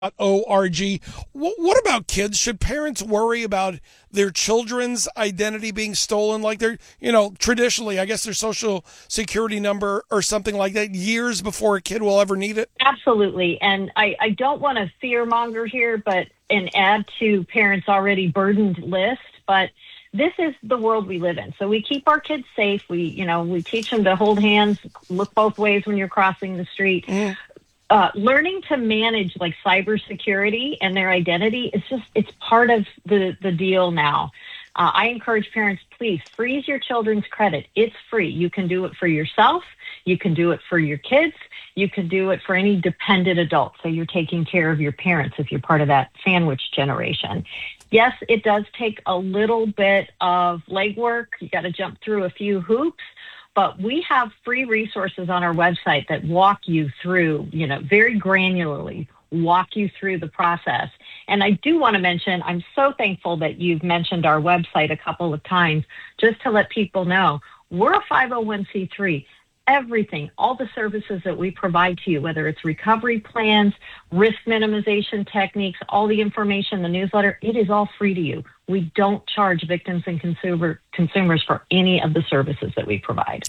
org. What about kids? Should parents worry about their children's identity being stolen? Like traditionally, I guess their social security number or something like that years before a kid will ever need it? Absolutely. And I don't want to fear monger here, and add to parents' already burdened list, but this is the world we live in. So we keep our kids safe. We teach them to hold hands, look both ways when you're crossing the street. Learning to manage like cybersecurity and their identity is it's part of the deal now. I encourage parents, please freeze your children's credit. It's free. You can do it for yourself. You can do it for your kids. You can do it for any dependent adult. So you're taking care of your parents if you're part of that sandwich generation. Yes, it does take a little bit of legwork. You got to jump through a few hoops. But we have free resources on our website that walk you through, very granularly, walk you through the process. And I do want to mention, I'm so thankful that you've mentioned our website a couple of times, just to let people know, we're a 501c3. Everything, all the services that we provide to you, whether it's recovery plans, risk minimization techniques, all the information, the newsletter, it is all free to you. We don't charge victims and consumers for any of the services that we provide.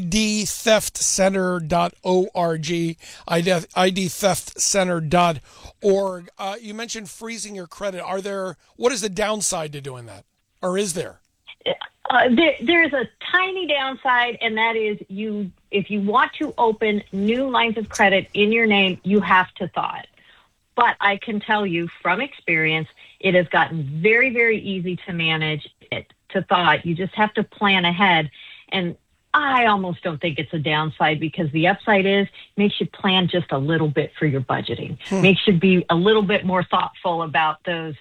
idtheftcenter.org, idtheftcenter.org. You mentioned freezing your credit. What is the downside to doing that? Or is there? There's a tiny downside, and that is if you want to open new lines of credit in your name, you have to thaw it. But I can tell you from experience, it has gotten very, very easy to manage it, to thaw it. You just have to plan ahead. And I almost don't think it's a downside, because the upside is makes you plan just a little bit for your budgeting, makes you be a little bit more thoughtful about those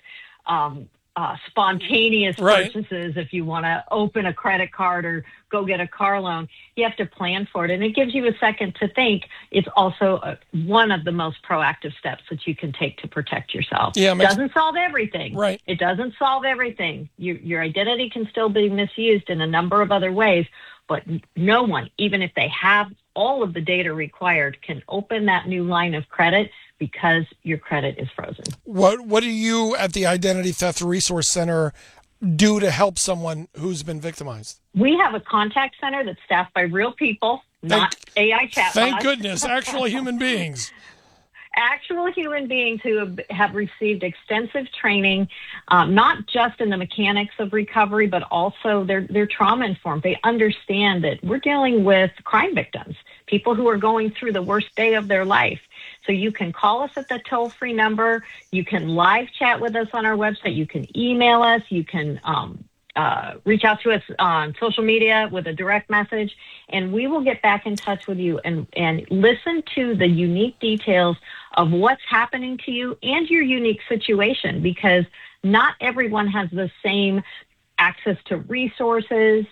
spontaneous purchases. If you want to open a credit card or go get a car loan, you have to plan for it. And it gives you a second to think. It's also one of the most proactive steps that you can take to protect yourself. Yeah, it doesn't solve everything. Right. It doesn't solve everything. Your identity can still be misused in a number of other ways, but no one, even if they have all of the data required, can open that new line of credit because your credit is frozen. What do you at the Identity Theft Resource Center do to help someone who's been victimized? We have a contact center that's staffed by real people, not AI chatbots. Thank goodness, actual human beings. Actual human beings who have received extensive training, not just in the mechanics of recovery, but also they're trauma informed. They understand that we're dealing with crime victims, people who are going through the worst day of their life. So you can call us at the toll-free number. You can live chat with us on our website. You can email us. You can reach out to us on social media with a direct message, and we will get back in touch with you and listen to the unique details of what's happening to you and your unique situation, because not everyone has the same access to resources.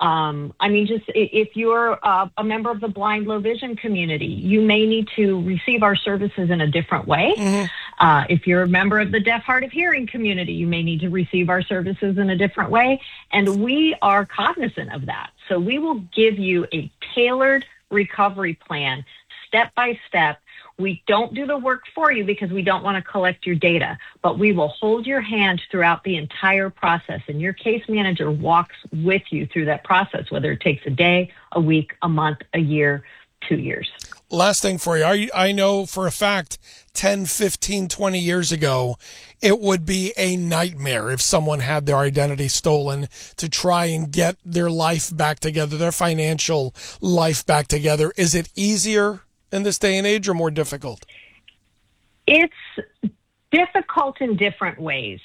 Just if you're a member of the blind, low vision community, you may need to receive our services in a different way. If you're a member of the deaf, hard of hearing community, you may need to receive our services in a different way. And we are cognizant of that. So we will give you a tailored recovery plan, step by step. We don't do the work for you because we don't want to collect your data, but we will hold your hand throughout the entire process. And your case manager walks with you through that process, whether it takes a day, a week, a month, a year, 2 years. Last thing for you. I know for a fact 10, 15, 20 years ago, it would be a nightmare if someone had their identity stolen to try and get their life back together, their financial life back together. Is it easier in this day and age or more difficult? It's difficult in different ways.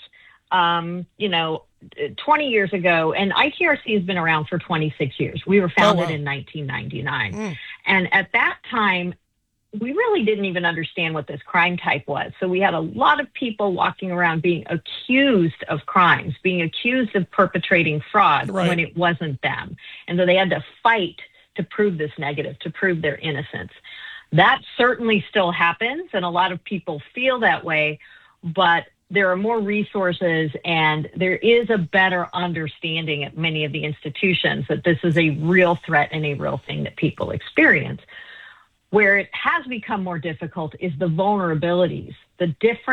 20 years ago, and ITRC has been around for 26 years. We were founded in 1999. And at that time, we really didn't even understand what this crime type was. So we had a lot of people walking around being accused of crimes, being accused of perpetrating fraud when it wasn't them. And so they had to fight to prove this negative, to prove their innocence. That certainly still happens, and a lot of people feel that way, but there are more resources and there is a better understanding at many of the institutions that this is a real threat and a real thing that people experience. Where it has become more difficult is the vulnerabilities, the different